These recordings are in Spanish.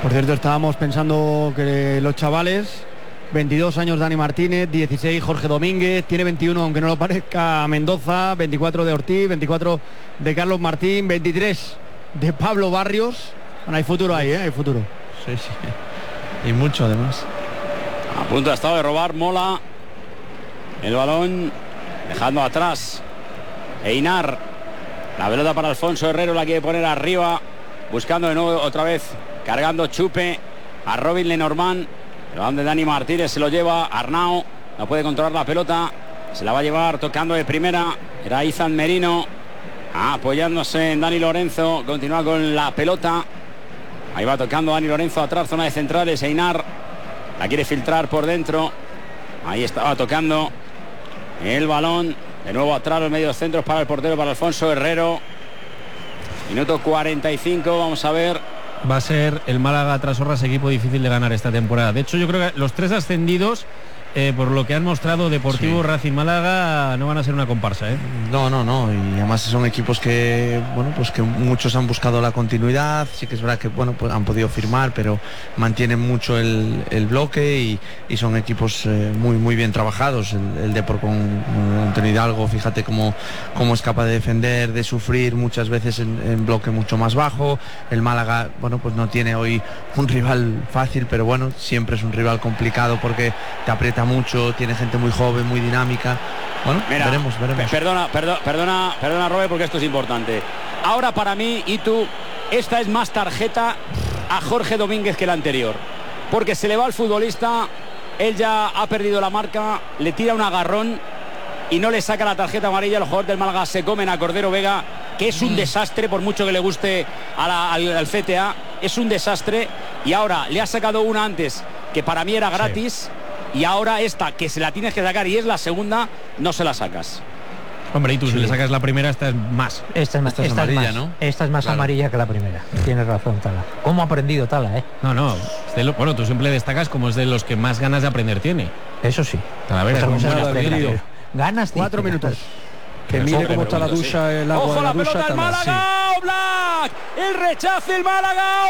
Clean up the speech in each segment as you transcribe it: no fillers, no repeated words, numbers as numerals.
Por cierto, estábamos pensando que los chavales, 22 años Dani Martínez, 16 Jorge Domínguez, tiene 21, aunque no lo parezca, Mendoza, 24 de Ortiz, 24 de Carlos Martín, 23 de Pablo Barrios. Bueno, hay futuro ahí, hay futuro. Sí, sí. Y mucho además. A punto ha estado de robar Mola el balón, dejando atrás Einar. La pelota para Alfonso Herrero, la quiere poner arriba, buscando de nuevo otra vez, cargando Chupe a Robin Lenormand. El balón de Dani Martínez se lo lleva Arnau, no puede controlar la pelota, se la va a llevar tocando de primera, era Izan Merino, apoyándose en Dani Lorenzo, continúa con la pelota, ahí va tocando Dani Lorenzo atrás, zona de centrales, Einar la quiere filtrar por dentro, ahí estaba tocando el balón, de nuevo atrás los medios centros para el portero, para Alfonso Herrero. Minuto 45, vamos a ver. Va a ser el Málaga tras Orras equipo difícil de ganar esta temporada. De hecho, yo creo que los tres ascendidos, por lo que han mostrado Deportivo, sí, Racing, Málaga, no van a ser una comparsa, ¿eh? No. Y además son equipos que, bueno, pues que muchos han buscado la continuidad. Sí que es verdad que, bueno, pues han podido firmar, pero mantienen mucho el bloque y son equipos muy bien trabajados. El Depor con Antonio Hidalgo, fíjate cómo es capaz de defender, de sufrir muchas veces en bloque mucho más bajo. El Málaga, bueno, pues no tiene hoy un rival fácil, pero bueno, siempre es un rival complicado porque te aprieta mucho, tiene gente muy joven, muy dinámica. Bueno, mira, veremos. Perdona, Robert, porque esto es importante. Ahora para mí, y tú, esta es más tarjeta a Jorge Domínguez que la anterior, porque se le va al futbolista, él ya ha perdido la marca, le tira un agarrón y no le saca la tarjeta amarilla. Los jugadores del Málaga se comen a Cordero Vega, que es un desastre, por mucho que le guste al CTA, es un desastre, y ahora le ha sacado una antes que para mí era gratis. Sí. Y ahora esta, que se la tienes que sacar y es la segunda, no se la sacas. Hombre, y tú si le sacas la primera, esta es más. Esta es amarilla, ¿no? Esta es más amarilla que la primera. Tienes razón, Tala. ¿Cómo ha aprendido Tala, eh? No. Bueno, tú siempre destacas como es de los que más ganas de aprender tiene. Eso sí. A ver, ganas 4 minutos. Que mire cómo está la ducha, el agua. ¡Ojo, de la pelota ducha, del Málaga! Sí. ¡Oblak! ¡El rechazo del Málaga!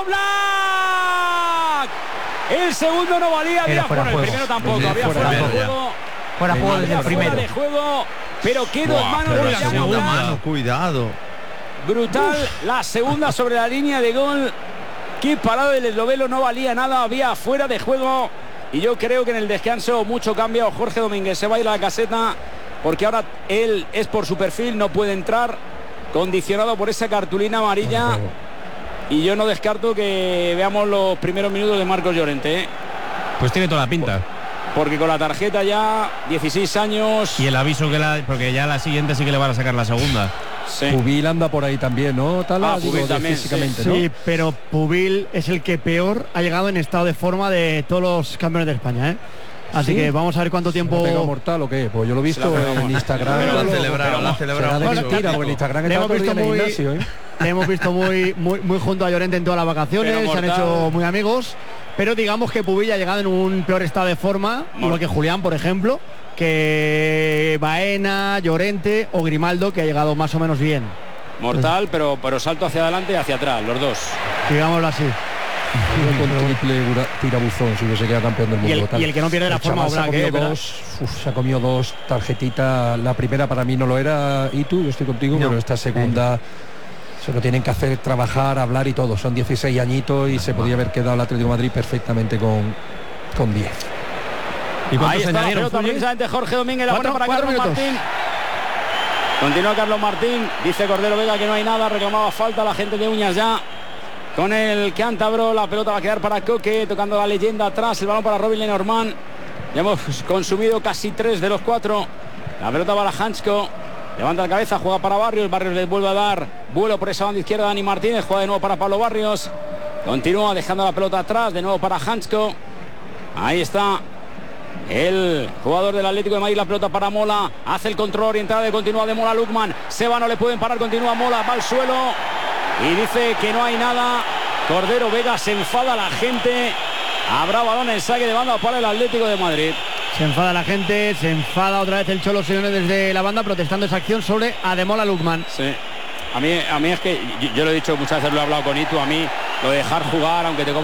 ¡Oblak! El segundo no valía, el primero tampoco, había fuera de juego. Fuera de juego desde el primero. Fuera de juego, pero quedó en manos de la segunda. Cuidado. Brutal, la segunda sobre la línea de gol. Qué parado del esloveno, no valía nada, había fuera de juego. Y yo creo que en el descanso mucho cambio. Jorge Domínguez se va a ir a la caseta, porque ahora él es por su perfil, no puede entrar, condicionado por esa cartulina amarilla. Y yo no descarto que veamos los primeros minutos de Marcos Llorente, ¿eh? Pues tiene toda la pinta. Porque con la tarjeta ya, 16 años. Y el aviso porque ya la siguiente sí que le van a sacar la segunda. Sí. Pubil anda por ahí también, ¿no? Tala, Pubil también, físicamente, sí. ¿no? Sí, pero Pubil es el que peor ha llegado en estado de forma de todos los campeones de España, ¿eh? Así que vamos a ver cuánto tiempo. ¿Se ha pegado mortal o qué? Pues yo lo he visto en Instagram. Pero la ha celebrado. Mentira, porque en Instagram está todo el día en el gimnasio, ¿eh? Le hemos visto muy junto a Llorente en todas las vacaciones, se han hecho muy amigos, pero digamos que Pubil ha llegado en un peor estado de forma, igual que Julián, por ejemplo, que Baena, Llorente o Grimaldo, que ha llegado más o menos bien. Mortal, pero salto hacia adelante y hacia atrás, los dos. Digámoslo así. Con triple tirabuzón, si no se queda campeón del mundo. Y el que no pierde la forma, se ha comido dos tarjetitas. La primera para mí no lo era, y tú, yo estoy contigo, pero esta segunda se lo tienen que hacer trabajar, hablar y todo. Son 16 añitos y se podía haber quedado el Atlético de Madrid perfectamente con 10. ¿Y ahí está la pelota precisamente Jorge Domínguez, la buena para Carlos Martín. Continúa Carlos Martín, dice Cordero Vega que no hay nada, reclamaba falta la gente de Uñas ya. Con el cántabro, la pelota va a quedar para Coque, tocando la leyenda atrás, el balón para Robin Lenormand. Ya hemos consumido casi 3 de los 4. La pelota para Hansko, levanta la cabeza, juega para Barrios le vuelve a dar vuelo por esa banda izquierda Dani Martínez, juega de nuevo para Pablo Barrios. Continúa dejando la pelota atrás, de nuevo para Hansko. Ahí está el jugador del Atlético de Madrid, la pelota para Mola, hace el control orientada de continúa de Mola Lukman. Seba no le pueden parar, continúa Mola, va al suelo. Y dice que no hay nada. Cordero Vega, se enfada la gente. Habrá balón en saque de banda para el Atlético de Madrid. Se enfada la gente, se enfada otra vez el Cholo Simeone desde la banda protestando esa acción sobre Ademola Lukman. Sí. A mí es que yo lo he dicho muchas veces, lo he hablado con Itu, a mí lo de dejar jugar, aunque te